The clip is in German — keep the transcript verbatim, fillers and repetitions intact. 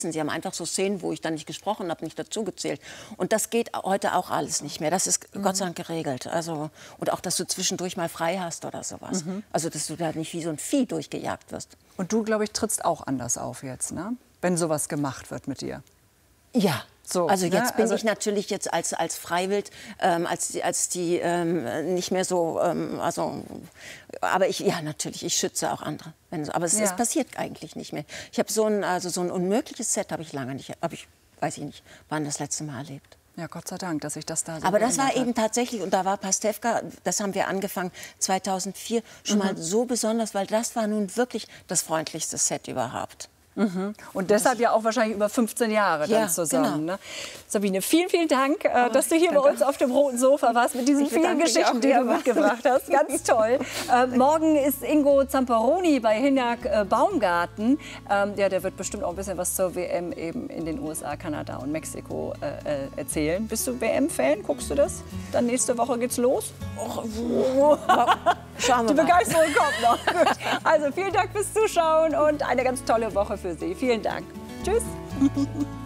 Sie haben einfach so Szenen, wo ich dann nicht gesprochen habe, nicht dazugezählt. Und das geht heute auch alles nicht mehr. Das ist mhm. Gott sei Dank geregelt. Also, und auch, dass du zwischendurch mal frei hast oder sowas. Mhm. Also, dass du da nicht wie so ein Vieh durchgejagt wirst. Und du, glaube ich, trittst auch anders auf jetzt, ne? Wenn sowas gemacht wird mit dir. Ja. So, also jetzt ne? bin also ich natürlich jetzt als, als Freiwild, ähm, als, die, als die ähm, nicht mehr so, ähm, also, aber ich, ja natürlich, ich schütze auch andere. Wenn, aber es, ja. es passiert eigentlich nicht mehr. Ich habe so ein, also so ein unmögliches Set habe ich lange nicht, habe ich, weiß ich nicht, wann das letzte Mal erlebt. Ja, Gott sei Dank, dass ich das da so Aber das war hat. eben tatsächlich, und da war Pastewka, das haben wir angefangen zweitausendvier, schon mhm. mal so besonders, weil das war nun wirklich das freundlichste Set überhaupt. Mhm. Und deshalb ja auch wahrscheinlich über fünfzehn Jahre dann ja, zusammen. Genau. Ne? Sabine, vielen, vielen Dank, äh, oh, dass du hier danke. bei uns auf dem roten Sofa warst mit diesen vielen Geschichten, die du mitgebracht hast. Ganz toll. Äh, morgen ist Ingo Zamperoni bei Hinak äh, Baumgarten. Ähm, ja, der wird bestimmt auch ein bisschen was zur W M eben in den U S A, Kanada und Mexiko äh, äh, erzählen. Bist du W M-Fan? Guckst du das? Dann nächste Woche geht's los? Oh, oh. Schauen wir Die Begeisterung kommt noch. Gut. Also vielen Dank fürs Zuschauen und eine ganz tolle Woche für Sie. Vielen Dank. Tschüss.